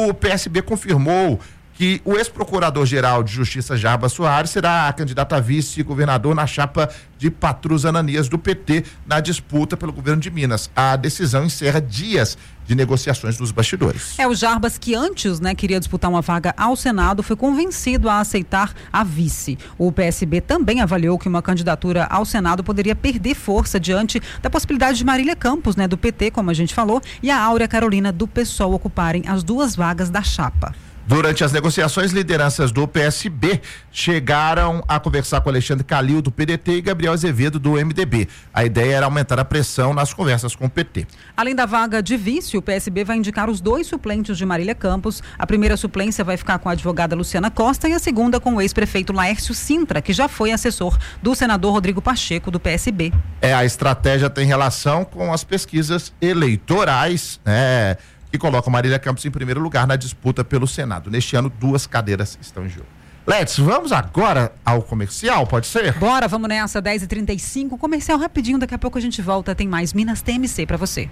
o PSB confirmou que o ex-procurador-geral de Justiça Jarbas Soares será candidato a vice-governador na chapa de Patrus Ananias do PT na disputa pelo governo de Minas. A decisão encerra dias de negociações dos bastidores. O Jarbas, que antes, queria disputar uma vaga ao Senado, foi convencido a aceitar a vice. O PSB também avaliou que uma candidatura ao Senado poderia perder força diante da possibilidade de Marília Campos, do PT, como a gente falou, e a Áurea Carolina do PSOL ocuparem as duas vagas da chapa. Durante as negociações, lideranças do PSB chegaram a conversar com Alexandre Calil, do PDT, e Gabriel Azevedo, do MDB. A ideia era aumentar a pressão nas conversas com o PT. Além da vaga de vice, o PSB vai indicar os 2 suplentes de Marília Campos. A primeira suplência vai ficar com a advogada Luciana Costa e a segunda com o ex-prefeito Laércio Sintra, que já foi assessor do senador Rodrigo Pacheco, do PSB. A estratégia tem relação com as pesquisas eleitorais, que colocam Marília Campos em primeiro lugar na disputa pelo Senado. Neste ano, 2 cadeiras estão em jogo. Let's, vamos agora ao comercial, pode ser? Bora, vamos nessa, 10h35, comercial rapidinho, daqui a pouco a gente volta, tem mais Minas TMC pra você.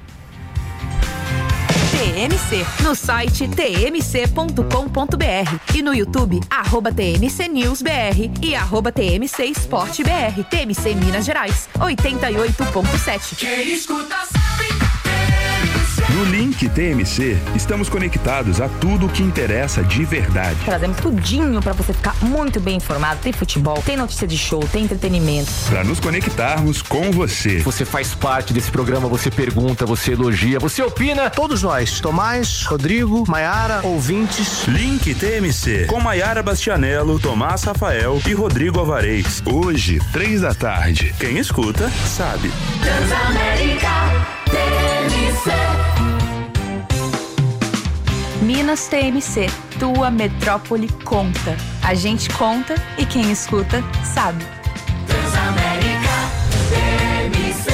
TMC, no site tmc.com.br e no YouTube, @TMCNewsBR e @TMC Esporte BR. TMC Minas Gerais, 88.7. Quem escuta sabe. No Link TMC, estamos conectados a tudo o que interessa de verdade. Trazemos tudinho para você ficar muito bem informado. Tem futebol, tem notícia de show, tem entretenimento. Para nos conectarmos com você. Você faz parte desse programa, você pergunta, você elogia, você opina. Todos nós, Tomás, Rodrigo, Maiara, ouvintes. Link TMC, com Maiara Bastianello, Tomás Rafael e Rodrigo Alvarez. Hoje, 15h. Quem escuta, sabe. Transamérica TMC. Minas TMC, tua metrópole conta. A gente conta e quem escuta sabe. Transamérica TMC.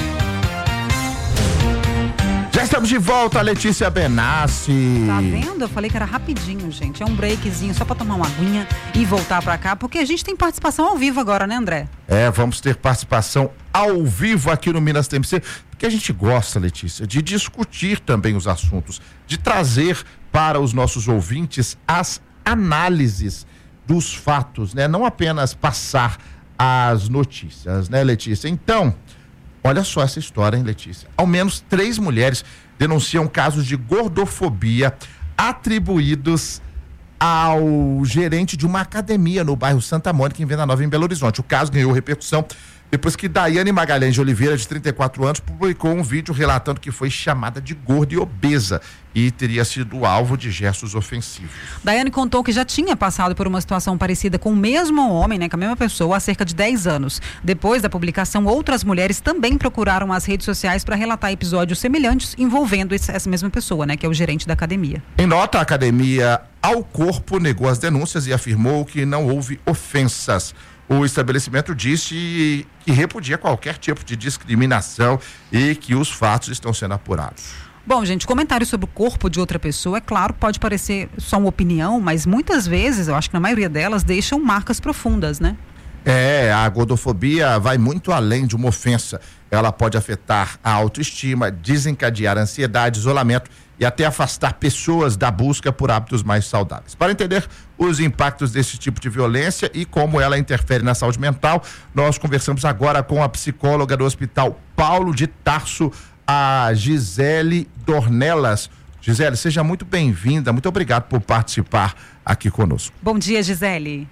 Já estamos de volta, Letícia Benassi. Tá vendo? Eu falei que era rapidinho, gente. É um breakzinho só pra tomar uma aguinha e voltar pra cá, porque a gente tem participação ao vivo agora, né, André? Vamos ter participação ao vivo aqui no Minas TMC, porque a gente gosta, Letícia, de discutir também os assuntos, de trazer para os nossos ouvintes as análises dos fatos, não apenas passar as notícias, Letícia? Então, olha só essa história, hein, Letícia? Ao menos 3 mulheres denunciam casos de gordofobia atribuídos ao gerente de uma academia no bairro Santa Mônica, em Venda Nova, em Belo Horizonte. O caso ganhou repercussão depois que Daiane Magalhães de Oliveira, de 34 anos, publicou um vídeo relatando que foi chamada de gorda e obesa e teria sido alvo de gestos ofensivos. Daiane contou que já tinha passado por uma situação parecida com o mesmo homem, com a mesma pessoa, há cerca de 10 anos. Depois da publicação, outras mulheres também procuraram as redes sociais para relatar episódios semelhantes envolvendo essa mesma pessoa, que é o gerente da academia. Em nota, a academia Ao Corpo negou as denúncias e afirmou que não houve ofensas. O estabelecimento disse que repudia qualquer tipo de discriminação e que os fatos estão sendo apurados. Bom, gente, comentários sobre o corpo de outra pessoa, é claro, pode parecer só uma opinião, mas muitas vezes, eu acho que na maioria delas, deixam marcas profundas, A gordofobia vai muito além de uma ofensa. Ela pode afetar a autoestima, desencadear ansiedade, isolamento e até afastar pessoas da busca por hábitos mais saudáveis. Para entender os impactos desse tipo de violência e como ela interfere na saúde mental, nós conversamos agora com a psicóloga do Hospital Paulo de Tarso, a Gisele Dornelas. Gisele, seja muito bem-vinda, muito obrigado por participar aqui conosco. Bom dia, Gisele.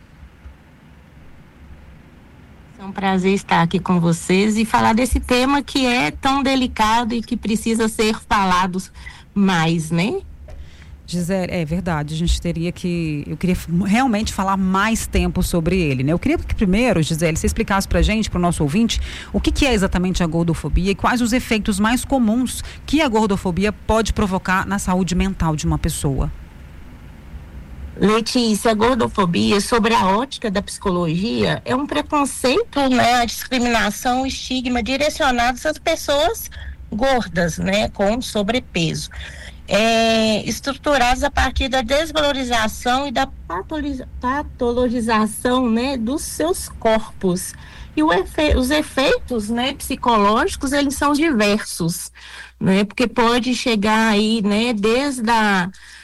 É um prazer estar aqui com vocês e falar desse tema que é tão delicado e que precisa ser falado mais, Gisele, é verdade, eu queria realmente falar mais tempo sobre ele, Eu queria que primeiro, Gisele, você explicasse pra gente, pro nosso ouvinte, o que é exatamente a gordofobia e quais os efeitos mais comuns que a gordofobia pode provocar na saúde mental de uma pessoa. Letícia, a gordofobia, sobre a ótica da psicologia, é um preconceito, a discriminação, o estigma direcionados às pessoas gordas, com sobrepeso. Estruturados a partir da desvalorização e da patologização, dos seus corpos. E os efeitos, psicológicos, eles são diversos, porque pode chegar aí, desde